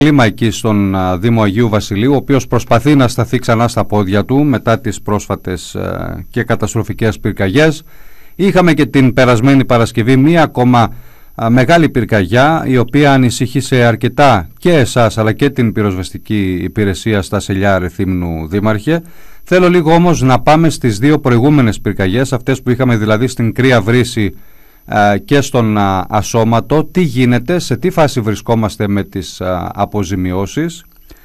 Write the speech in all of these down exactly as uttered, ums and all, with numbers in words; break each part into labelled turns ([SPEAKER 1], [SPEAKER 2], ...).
[SPEAKER 1] κλίμα εκεί στον α, Δήμο Αγίου Βασιλείου, ο οποίος προσπαθεί να σταθεί ξανά στα πόδια του μετά τις πρόσφατες α, και καταστροφικές πυρκαγιές. Είχαμε και την περασμένη Παρασκευή μία ακόμα α, μεγάλη πυρκαγιά, η οποία ανησύχησε αρκετά και εσάς αλλά και την πυροσβεστική υπηρεσία στα Σελιά Ρεθύμνου, Δήμαρχε. Θέλω λίγο όμως να πάμε στις δύο προηγούμενες πυρκαγιές, αυτές που είχαμε δηλαδή στην Κρύα Βρύση και στον Ασώματο. Τι γίνεται, σε τι φάση βρισκόμαστε με τις αποζημιώσεις?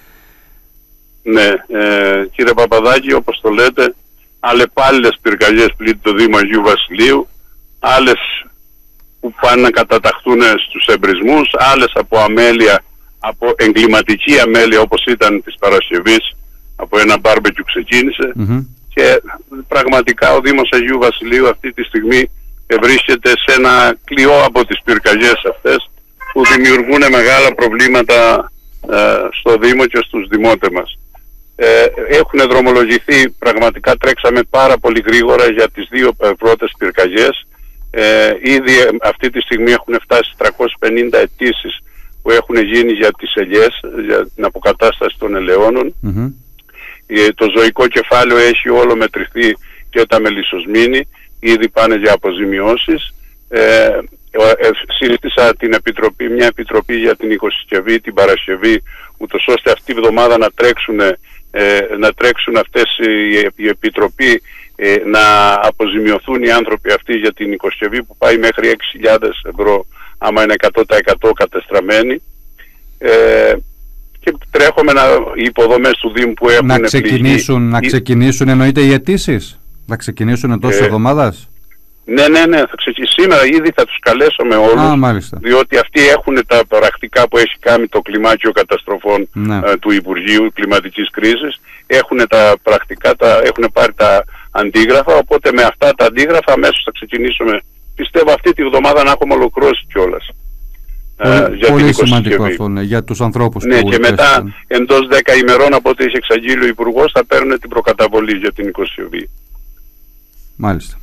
[SPEAKER 2] Ναι, ε, κύριε Παπαδάκη, όπως το λέτε, αλλεπάλληλες πυρκαγιές πλήττει το Δήμο Αγίου Βασιλείου, άλλες που πάνε να καταταχθούν στους εμπρισμούς, άλλες από αμέλεια, από εγκληματική αμέλεια όπως ήταν της Παρασκευής, από ένα μπάρμπεκιου ξεκίνησε. Mm-hmm. Και πραγματικά ο Δήμος Αγίου Βασιλείου αυτή τη στιγμή βρίσκεται σε ένα κλειό από τις πυρκαγιές αυτές που δημιουργούν μεγάλα προβλήματα ε, στο Δήμο και στους δημότες μας. Ε, έχουν δρομολογηθεί, πραγματικά τρέξαμε πάρα πολύ γρήγορα για τις δύο πρώτες πυρκαγιές. Ε, ήδη αυτή τη στιγμή έχουν φτάσει τριακόσιες πενήντα αιτήσεις που έχουν γίνει για τις ελιές, για την αποκατάσταση των ελαιώνων. Mm-hmm. Ε, το ζωικό κεφάλαιο έχει όλο μετρηθεί και τα μελισσοσμήνη ήδη πάνε για αποζημιώσεις. Ε, ε, σύστησα την επιτροπή, μια επιτροπή για την οικοσυσκευή, την Παρασκευή, ούτως ώστε αυτή τη βδομάδα να τρέξουν, ε, να τρέξουν αυτές η, η επιτροπή, ε, να αποζημιωθούν οι άνθρωποι αυτοί για την οικοσυσκευή που πάει μέχρι έξι χιλιάδες ευρώ άμα είναι εκατό τοις εκατό κατεστραμμένοι. Ε, και τρέχουμε να, οι υποδομές του Δήμου που έχουν
[SPEAKER 1] να ξεκινήσουν, πληγεί, να ξεκινήσουν εννοείται οι αιτήσεις, να ξεκινήσουν εντός
[SPEAKER 2] ε,
[SPEAKER 1] εβδομάδας.
[SPEAKER 2] Ναι, ναι, ναι, θα ξεκινήσει σήμερα, ήδη θα τους καλέσουμε όλους.
[SPEAKER 1] Α, μάλιστα.
[SPEAKER 2] Διότι αυτοί έχουν τα πρακτικά που έχει κάνει το κλιμάκιο καταστροφών, ναι, ε, του Υπουργείου Κλιματικής Κρίσης. Έχουν τα πρακτικά, τα, έχουν πάρει τα αντίγραφα, οπότε με αυτά τα αντίγραφα αμέσως θα ξεκινήσουμε. Πιστεύω αυτή τη βδομάδα να έχουμε ολοκληρώσει κιόλας.
[SPEAKER 1] Πολύ, ε, για πολύ σημαντικό αυτό, ναι, για τους ανθρώπους
[SPEAKER 2] ναι,
[SPEAKER 1] που...
[SPEAKER 2] και μετά εντός δέκα ημερών από ό,τι έχει εξαγγείλει ο Υπουργός θα παίρνουν την προκαταβολή για την οικοσιοβή.
[SPEAKER 1] Μάλιστα.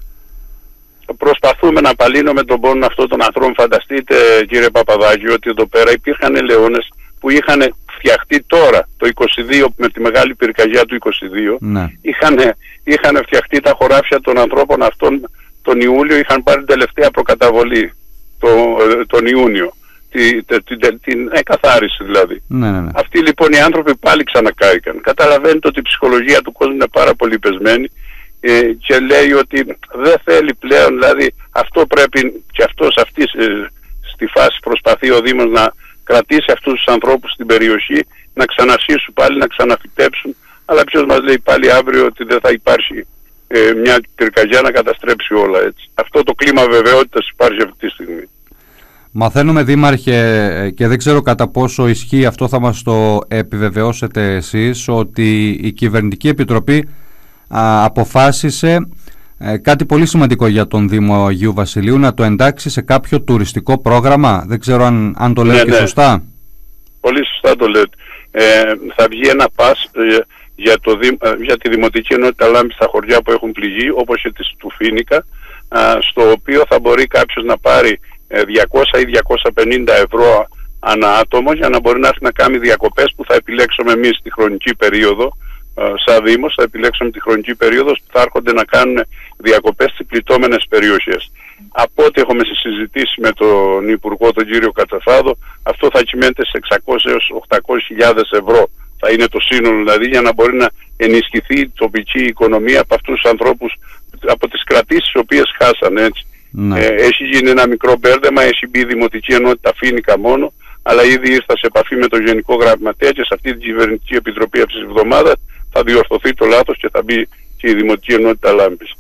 [SPEAKER 2] Προσπαθούμε να απαλύνουμε τον πόνο αυτών των ανθρώπων. Φανταστείτε, κύριε Παπαδάκη, ότι εδώ πέρα υπήρχαν ελαιώνες που είχαν φτιαχτεί τώρα το είκοσι δύο με τη μεγάλη πυρκαγιά του είκοσι δύο. Ναι. Είχαν, είχαν φτιαχτεί τα χωράφια των ανθρώπων αυτών τον Ιούλιο, είχαν πάρει την τελευταία προκαταβολή το, τον Ιούνιο. Την, την, την, την εκαθάριση δηλαδή. Ναι, ναι, ναι. Αυτοί λοιπόν οι άνθρωποι πάλι ξανακάηκαν. Καταλαβαίνετε ότι η ψυχολογία του κόσμου είναι πάρα πολύ πεσμένη. Ε, και λέει ότι δεν θέλει πλέον, δηλαδή αυτό πρέπει και αυτός αυτή ε, στη φάση προσπαθεί ο Δήμος να κρατήσει αυτούς τους ανθρώπους στην περιοχή, να ξαναρχίσουν πάλι, να ξαναφυτέψουν, αλλά ποιος μας λέει πάλι αύριο ότι δεν θα υπάρχει ε, μια πυρκαγιά να καταστρέψει όλα, έτσι. Αυτό το κλίμα βεβαιότητας υπάρχει αυτή τη στιγμή. Μαθαίνουμε,
[SPEAKER 1] Δήμαρχε, και δεν ξέρω κατά πόσο ισχύει, αυτό θα μας το επιβεβαιώσετε εσείς, ότι η Κυβερνητική Επιτροπή Α, αποφάσισε ε, κάτι πολύ σημαντικό για τον Δήμο Αγίου Βασιλείου, να το εντάξει σε κάποιο τουριστικό πρόγραμμα. Δεν ξέρω αν, αν το λέω ναι, και ναι. σωστά.
[SPEAKER 2] Πολύ σωστά το λέτε. Ε, θα βγει ένα πας ε, για, το, για τη Δημοτική Ενότητα Λάμπης στα χωριά που έχουν πληγεί, όπως και της του Φίνικα, α, στο οποίο θα μπορεί κάποιος να πάρει ε, διακόσια ή διακόσια πενήντα ευρώ ανά άτομο για να μπορεί να έρθει να κάνει διακοπές που θα επιλέξουμε εμείς τη χρονική περίοδο. Σαν Δήμος θα επιλέξουμε τη χρονική περίοδο που θα έρχονται να κάνουν διακοπές στις πληττόμενες περιοχές. Από ό,τι έχουμε συζητήσει με τον Υπουργό, τον κύριο Κατσαφάδο, αυτό θα κυμαίνεται σε εξακόσιες έως οχτακόσιες χιλιάδες ευρώ. Θα είναι το σύνολο δηλαδή, για να μπορεί να ενισχυθεί η τοπική οικονομία από αυτούς τους ανθρώπους, από τις κρατήσεις τις οποίες χάσανε, έτσι. Ναι. Ε, έχει γίνει ένα μικρό μπέρδεμα, έχει μπει η Δημοτική Ενότητα Φίνικα μόνο, αλλά ήδη ήρθα σε επαφή με τον Γενικό Γραμματέα και σε αυτή την Κυβερνητική Επιτροπή αυτής της εβδομάδας θα διορθωθεί το λάθος και θα μπει και η Δημοτική Ενότητα Λάμπης.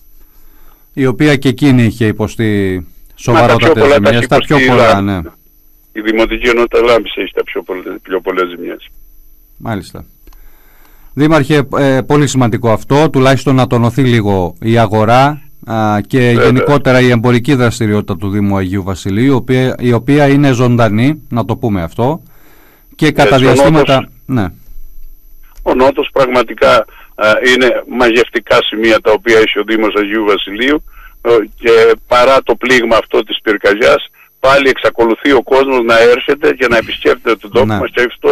[SPEAKER 1] Η οποία και εκείνη είχε υποστεί σοβαρότατες ζημιές, τα πιο πολλά, ναι.
[SPEAKER 2] Η Δημοτική Ενότητα Λάμπης έχει τα πιο πολλές, πιο πολλές ζημιές.
[SPEAKER 1] Μάλιστα. Δήμαρχε, ε, πολύ σημαντικό αυτό, τουλάχιστον να τονωθεί λίγο η αγορά α, και Βέβαια. γενικότερα η εμπορική δραστηριότητα του Δήμου Αγίου Βασιλείου, η οποία, η οποία είναι ζωντανή, να το πούμε αυτό, και κατά Έτσι, διαστήματα... Ο νότος, ναι.
[SPEAKER 2] ο νότος πραγματικά α, είναι μαγευτικά σημεία τα οποία έχει ο Δήμος Αγίου Βασιλείου, α, και παρά το πλήγμα αυτό της πυρκαγιάς πάλι εξακολουθεί ο κόσμος να έρχεται και να επισκέπτεται τον τόπο
[SPEAKER 1] Ναι.
[SPEAKER 2] μας, και αυτό